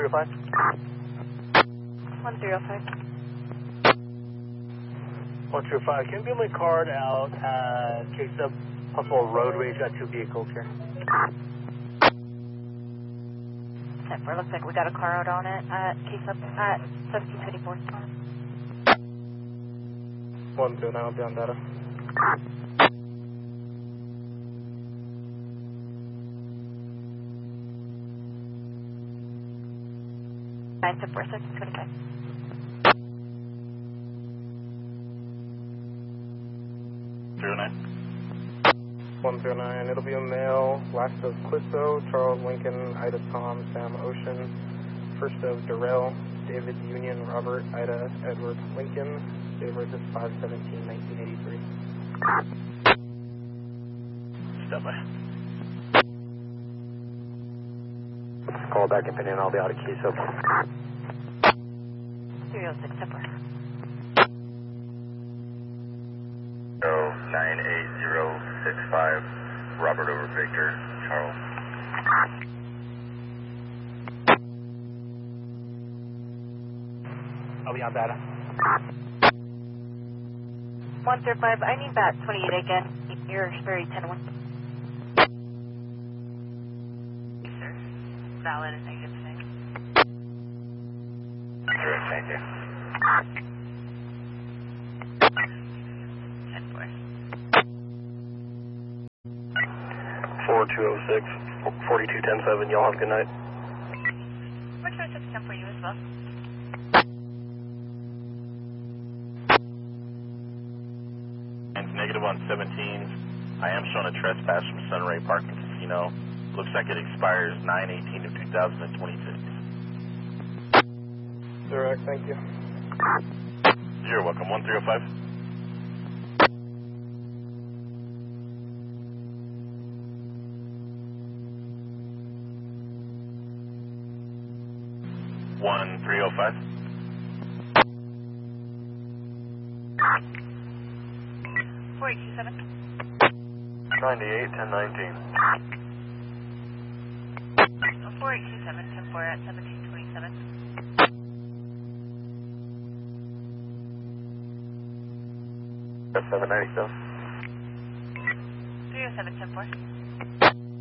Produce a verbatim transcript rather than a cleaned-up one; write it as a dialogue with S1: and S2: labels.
S1: three oh five.
S2: one three oh five.
S1: one three oh five, can you be my card out at K-Sub, possible road rage, got two vehicles here.
S2: ten four, looks like we got a car out on it at K-Sub at seventeen twenty-four.
S1: one two nine, I'll be on data.
S2: nine ten four, seventeen twenty-five.
S3: zero nine.
S1: one zero nine, it'll be a male, last of Clisso, Charles Lincoln, Ida Tom, Sam Ocean, first of Durrell, David Union, Robert, Ida, Edward Lincoln, date is five seventeen nineteen eighty-three.
S3: Stand by.
S1: Call back in Penn, I'll be out of K-Sub.
S2: three oh six, ten four.
S3: nine eight zero six five, Robert over Victor, Charles.
S1: I'll be on data.
S2: one three five, I need that twenty-eight again. You're very ten one. Yes, sir. Valid and negative thing.
S3: Sure, thank you.
S2: ten four.
S1: four two oh six, forty-two ten seven, y'all have a good night.
S2: four two oh six, ten for you as well.
S3: And negative one seventeen, I am showing a trespass from Sunray Park and Casino. Looks like it expires nine eighteen of two thousand twenty-six.
S1: Direct, thank you.
S3: You're welcome. one three oh five. one three oh five.
S2: four eight two seven.
S1: ninety-eight ten nineteen.
S2: four eight two seven, ten four at seventeen twenty-seven.
S1: That's seven ninety-seven.
S2: three oh seven, ten four.